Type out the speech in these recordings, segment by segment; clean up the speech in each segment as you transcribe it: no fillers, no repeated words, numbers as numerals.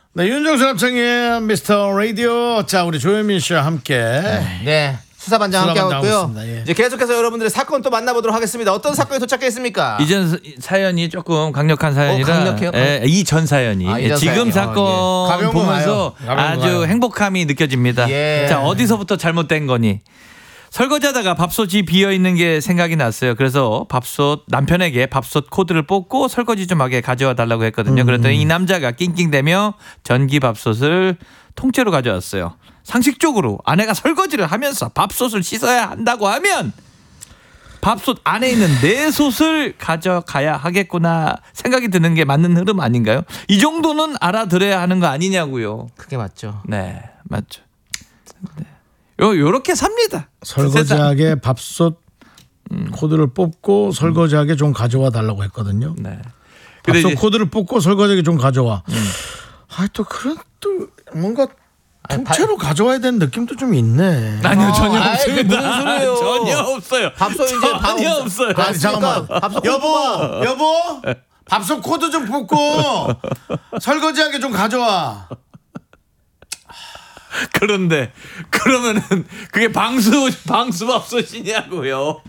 네, 윤정수 남창의 미스터 라디오. 자, 우리 조현민 씨와 함께 네. 수사반장 함께하고 있고요. 예. 이제 계속해서 여러분들의 사건 또 만나보도록 하겠습니다. 어떤 사건이 도착했습니까? 이전 사연이 조금 강력한 사연이라. 강력해요? 이전 사연이. 이전 지금 사연이요. 사건 가벼운 보면서 거 가벼운 아주 거요. 행복함이 느껴집니다. 예. 자, 어디서부터 잘못된 거니? 설거지하다가 밥솥이 비어 있는 게 생각이 났어요. 그래서 남편에게 밥솥 코드를 뽑고 설거지 좀 하게 가져와 달라고 했거든요. 그랬더니 이 남자가 낑낑대며 전기 밥솥을 통째로 가져왔어요. 상식적으로 아내가 설거지를 하면서 밥솥을 씻어야 한다고 하면 밥솥 안에 있는 내 솥을 가져가야 하겠구나 생각이 드는 게 맞는 흐름 아닌가요? 이 정도는 알아들어야 하는 거 아니냐고요. 그게 맞죠. 네, 맞죠. 네. 요렇게 삽니다. 설거지하게 밥솥 코드를 뽑고 설거지하게 좀 가져와 달라고 했거든요. 네. 밥솥 코드를 뽑고 설거지하게 좀 가져와. 또 그런 또 뭔가 통째로 가져와야 되는 느낌도 좀 있네. 아니요, 전혀 아이, 그게 없습니다. 무슨 소리예요? 전혀 없어요. 밥솥 이제 전혀 없어요. 아니 잠깐만. 밥솥 여보 밥솥 코드 좀 뽑고 설거지하게 좀 가져와. 그런데 그러면은 그게 방수밥솥이냐고요.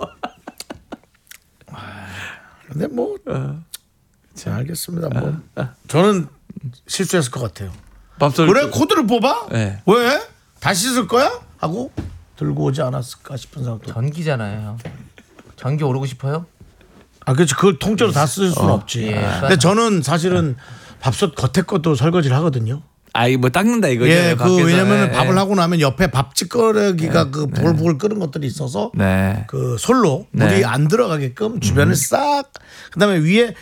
근데 뭐 자, 알겠습니다. 뭐 저는 실수했을 것 같아요. 밥솥 그래 코드를 뽑아? 네. 왜? 다시 쓸 거야? 하고 들고 오지 않았을까 싶은 생각도. 전기잖아요. 전기 오르고 싶어요? 그렇지. 그걸 통째로 다 쓸 수는 없지. 예. 근데 저는 사실은 밥솥 겉에 것도 설거지를 하거든요. 뭐 닦는다 이거죠. 예, 밖에서. 왜냐면은 밥을 하고 나면 옆에 밥찌꺼기가 그 보글보글 끓은 것들이 있어서 네. 그 솔로 물이 안 들어가게끔 주변을 싹 그다음에 위에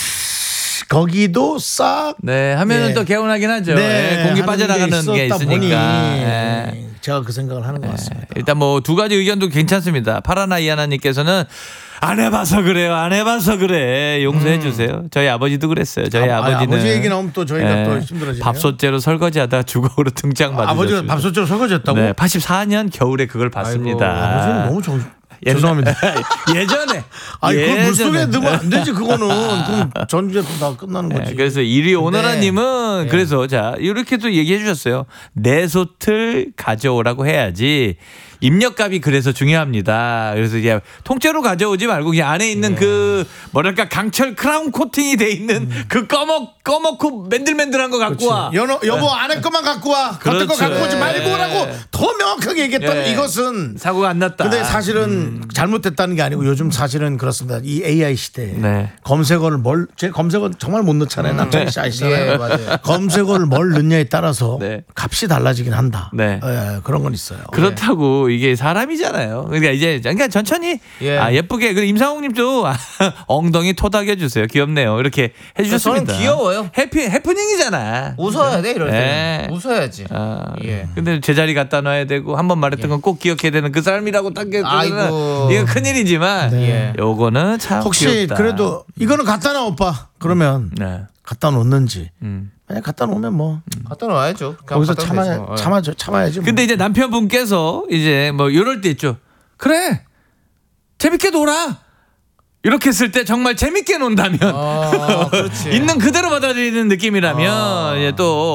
거기도 싹 네, 하면은 예. 또 개운하긴 하죠. 네, 공기 하는 빠져나가는 게 있었다 보니 있으니까. 예. 제가 그 생각을 하는 것 같습니다. 일단 뭐 두 가지 의견도 괜찮습니다. 파라나 이하나님께서는 안 해봐서 그래요. 안 해봐서 그래. 용서해 주세요. 저희 아버지도 그랬어요. 저희 아버지는 아버지 얘기 나오면 또 저희가 또 힘들어지네요. 밥솥째로 설거지하다 주걱으로 등장 맞으셨어요. 아버지가 밥솥으로 설거지했다고? 네, 84년 겨울에 그걸 봤습니다. 아버지는 너무 죄송합니다. 예전에. 그걸 물속에 넣으면 안 되지 그거는. 그럼 전제품 다 끝나는 거지. 네, 그래서 이리 오너라님은 그래서 자 이렇게도 얘기해 주셨어요. 내 솥을 가져오라고 해야지. 입력값이 그래서 중요합니다. 그래서 이제 통째로 가져오지 말고 그냥 안에 있는 그 뭐랄까 강철 크라운 코팅이 돼 있는 그 꺼먹고 맨들맨들한 거 갖고 와. 여보 안에 것만 갖고 와. 겉에 거 그렇죠. 갖고 오지 말고라고 더 명확하게 얘기했던 예. 이것은 사고가 안 났다. 근데 사실은 잘못됐다는 게 아니고 요즘 사실은 그렇습니다. 이 AI 시대에 네. 검색어를 제 검색어 정말 못 넣잖아요. 남창희 씨 아시잖아요. 예, 맞아요. 검색어를 뭘 넣냐에 따라서 네. 값이 달라지긴 한다. 네. 예, 그런 건 있어요. 그렇다고 이게 사람이잖아요. 그러니까 이제 천천히 예쁘게 그리고 임상욱님도 엉덩이 토닥여 주세요. 귀엽네요. 이렇게 해주셨습니다. 저는 귀여워요. 해프닝이잖아. 웃어야 돼 이럴 때. 네. 웃어야지. 예. 근데 제자리 갖다 놔야 되고 한 번 말했던 건 꼭 기억해야 되는 그 사람이라고 딱 아이고. 이거 큰일이지만 네. 요거는 참 혹시 귀엽다. 그래도 이거는 갖다 놔 오빠. 그러면 네. 갖다 놓는지. 만약 갖다 놓으면 뭐 갖다 놔야죠. 거기서 참아야지. 뭐. 근데 이제 남편분께서 이제 뭐 이럴 때 있죠. 그래 재밌게 놀아. 이렇게 했을 때 정말 재밌게 논다면 그렇지. 있는 그대로 받아들이는 느낌이라면 이제 또